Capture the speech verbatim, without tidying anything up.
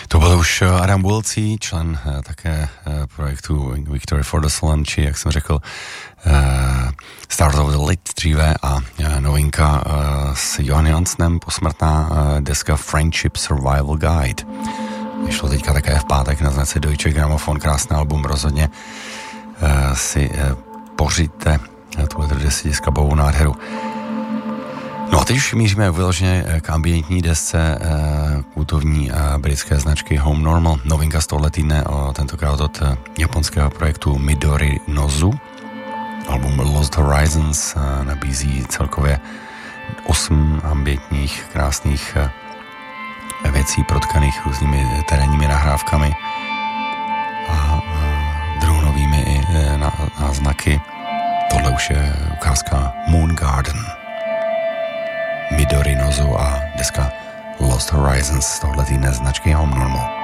To byl už Adam Woolsey, člen také projektu Victory for the Slam, či jak jsem řekl, Start of the Lit dříve a novinka s Johan Janssenem, posmrtná deska Friendship Survival Guide. Vyšlo teďka také v pátek na značce Deutsche Grammophon, krásný album, rozhodně si pořiďte tuhle deska bovou nádheru. No a teď už míříme vyloženě k ambientní desce kultovní britské značky Home Normal. Novinka z tohle týdne, tentokrát od japonského projektu Midori Nozu. Album Lost Horizons nabízí celkově osm ambientních, krásných věcí protkaných různými terénními nahrávkami a dronovými náznaky. Tohle už je ukázka Moon Garden. Midori Nozu a deska Lost Horizons z tohle týdne značky Home Normal.